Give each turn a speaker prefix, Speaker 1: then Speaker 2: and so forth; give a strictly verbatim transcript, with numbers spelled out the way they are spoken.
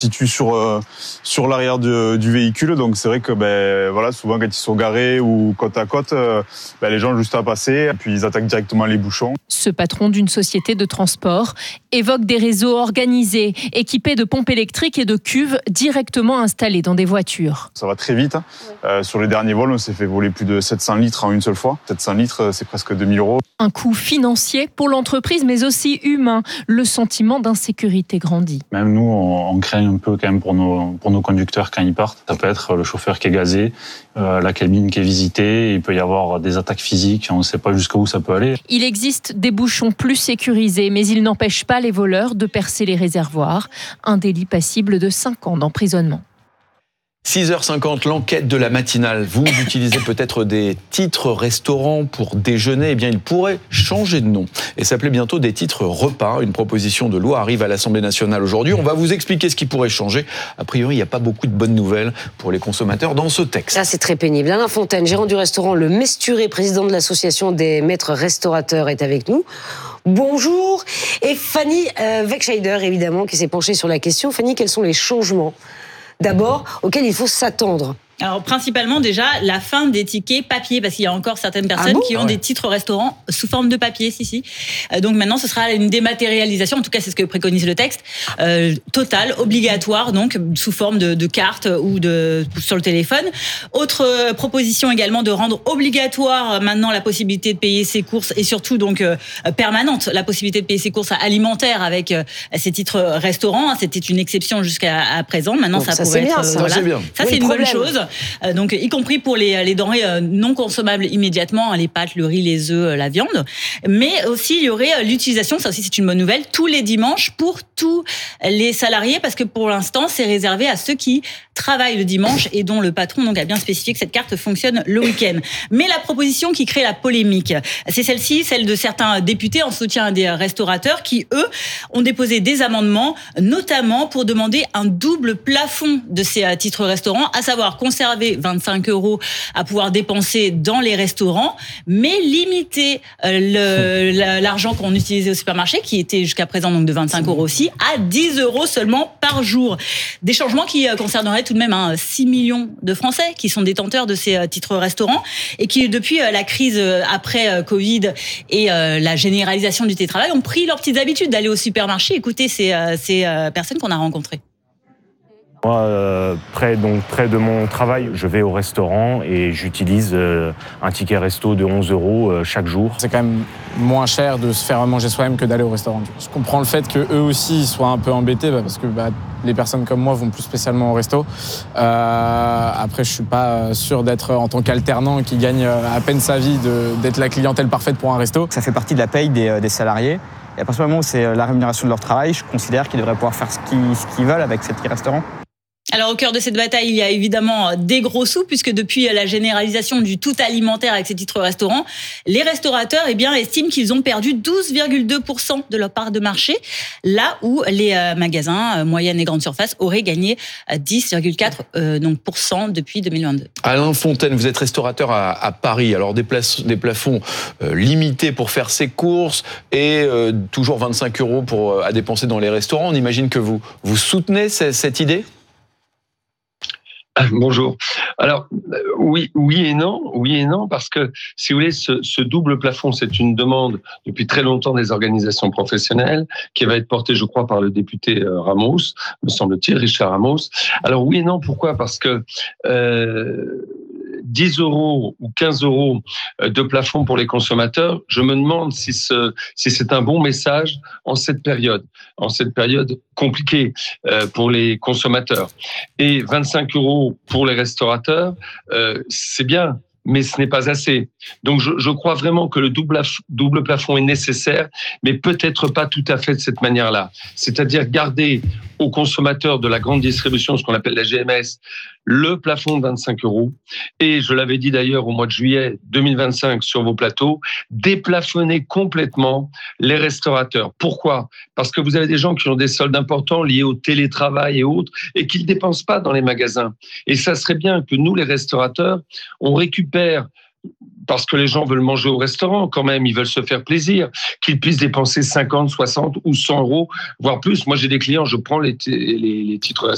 Speaker 1: situe sur euh, sur l'arrière de, du véhicule, donc c'est vrai que ben voilà, souvent quand ils sont garés ou côte à côte, euh, ben, les gens ont juste à passer, puis ils attaquent directement les bouchons.
Speaker 2: Ce patron d'une société de transport évoque des réseaux organisés, équipés de pompes électriques et de cuves directement installées dans des voitures.
Speaker 1: Ça va très vite. Hein. Euh, sur les derniers vols, on s'est fait voler plus de sept cents litres en une seule fois. sept cents litres, c'est presque deux mille euros.
Speaker 2: Un coût financier pour l'entreprise, mais aussi humain. Le sentiment d'insécurité grandit.
Speaker 3: Même nous, on, on craint un peu quand même pour nos, pour nos conducteurs quand ils partent. Ça peut être le chauffeur qui est gazé, euh, la cabine qui est visitée. Il peut y avoir des attaques physiques. On ne sait pas jusqu'où ça peut aller.
Speaker 2: Il existe des bouchons plus sécurisés, mais ils n'empêchent pas les voleurs de percer les réservoirs. Un délit passible de cinq ans d'emprisonnement.
Speaker 4: six heures cinquante, l'enquête de la matinale. Vous utilisez peut-être des titres restaurants pour déjeuner. Eh bien, il pourrait changer de nom et s'appeler bientôt des titres repas. Une proposition de loi arrive à l'Assemblée nationale aujourd'hui. On va vous expliquer ce qui pourrait changer. A priori, il n'y a pas beaucoup de bonnes nouvelles pour les consommateurs dans ce texte.
Speaker 5: Ça, c'est très pénible. Alain Fontaine, gérant du restaurant Le Mesturé, président de l'association des maîtres restaurateurs, est avec nous. Bonjour. Et Fanny euh, Weckscheider, évidemment, qui s'est penchée sur la question. Fanny, quels sont les changements d'abord auxquels il faut s'attendre?
Speaker 6: Alors, principalement, déjà, la fin des tickets papier, parce qu'il y a encore certaines personnes ah bon qui ont ah ouais. des titres restaurants sous forme de papier, si, si. Donc maintenant, ce sera une dématérialisation, en tout cas, c'est ce que préconise le texte, euh, totale, obligatoire, donc, sous forme de, de carte ou de, sur le téléphone. Autre proposition également de rendre obligatoire maintenant la possibilité de payer ses courses et surtout, donc, euh, permanente, la possibilité de payer ses courses alimentaires avec euh, ces titres restaurants. C'était une exception jusqu'à à présent. Maintenant, donc, ça, ça pourrait
Speaker 5: bien,
Speaker 6: être,
Speaker 5: ça.
Speaker 6: voilà.
Speaker 4: Ça, c'est bien.
Speaker 6: Ça,
Speaker 5: oui,
Speaker 6: c'est une
Speaker 5: problème.
Speaker 6: bonne chose. Donc, y compris pour les, les denrées non consommables immédiatement, les pâtes, le riz, les œufs, la viande. Mais aussi, il y aurait l'utilisation, ça aussi c'est une bonne nouvelle, tous les dimanches pour tous les salariés, parce que pour l'instant, c'est réservé à ceux qui travaillent le dimanche et dont le patron donc, a bien spécifié que cette carte fonctionne le week-end. Mais la proposition qui crée la polémique, c'est celle-ci, celle de certains députés en soutien des restaurateurs qui, eux, ont déposé des amendements, notamment pour demander un double plafond de ces titres restaurants, à savoir conserver vingt-cinq euros à pouvoir dépenser dans les restaurants, mais limiter le, l'argent qu'on utilisait au supermarché, qui était jusqu'à présent donc de vingt-cinq euros aussi, à dix euros seulement par jour. Des changements qui concerneraient tout de même hein, six millions de Français qui sont détenteurs de ces titres restaurants et qui, depuis la crise après Covid et la généralisation du télétravail, ont pris leurs petites habitudes d'aller au supermarché. Écoutez ces, ces personnes qu'on a rencontrées.
Speaker 7: Moi, euh, près, donc, près de mon travail, je vais au restaurant et j'utilise euh, un ticket resto de onze euros euh, chaque jour.
Speaker 8: C'est quand même moins cher de se faire manger soi-même que d'aller au restaurant. Je comprends le fait qu'eux aussi soient un peu embêtés bah, parce que bah, les personnes comme moi vont plus spécialement au resto. Euh, après, je suis pas sûr d'être, en tant qu'alternant qui gagne à peine sa vie, de, d'être la clientèle parfaite pour un resto.
Speaker 9: Ça fait partie de la paye des, des salariés. Et à partir du moment où c'est la rémunération de leur travail, je considère qu'ils devraient pouvoir faire ce qu'ils, ce qu'ils veulent avec ces petits restaurants.
Speaker 6: Alors au cœur de cette bataille, il y a évidemment des gros sous, puisque depuis la généralisation du tout alimentaire avec ces titres restaurants, les restaurateurs eh bien, estiment qu'ils ont perdu douze virgule deux pour cent de leur part de marché, là où les magasins, moyennes et grandes surfaces, auraient gagné dix virgule quatre pour cent depuis deux mille vingt-deux.
Speaker 4: Alain Fontaine, vous êtes restaurateur à, à Paris, alors des, places, des plafonds euh, limités pour faire ses courses et euh, toujours vingt-cinq euros pour, à dépenser dans les restaurants. On imagine que vous, vous soutenez cette, cette idée ?
Speaker 10: Bonjour. Alors oui, oui et non, oui et non, parce que si vous voulez, ce, ce double plafond, c'est une demande depuis très longtemps des organisations professionnelles, qui va être portée, je crois, par le député Ramos, me semble-t-il, Richard Ramos. Alors oui et non, pourquoi ? Parce que euh, dix euros ou quinze euros de plafond pour les consommateurs, je me demande si, ce, si c'est un bon message en cette période, en cette période compliquée euh, pour les consommateurs. Et vingt-cinq euros pour les restaurateurs, euh, c'est bien, mais ce n'est pas assez. Donc je, je crois vraiment que le double, double plafond est nécessaire, mais peut-être pas tout à fait de cette manière-là. C'est-à-dire garder aux consommateurs de la grande distribution, ce qu'on appelle la G M S, le plafond de vingt-cinq euros. Et je l'avais dit d'ailleurs au mois de juillet deux mille vingt-cinq sur vos plateaux, déplafonner complètement les restaurateurs. Pourquoi ? Parce que vous avez des gens qui ont des soldes importants liés au télétravail et autres, et qui ne dépensent pas dans les magasins. Et ça serait bien que nous, les restaurateurs, on récupère, parce que les gens veulent manger au restaurant quand même, ils veulent se faire plaisir, qu'ils puissent dépenser cinquante, soixante ou cent euros, voire plus. Moi, j'ai des clients, je prends les, t- les, les titres